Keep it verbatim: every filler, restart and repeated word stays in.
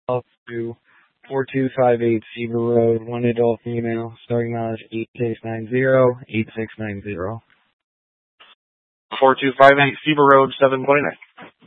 up to four two five eight Seaver Road, one adult female, starting mileage eight six nine zero, eight six nine zero. four two five eight Seaver Road, seven twenty-nine.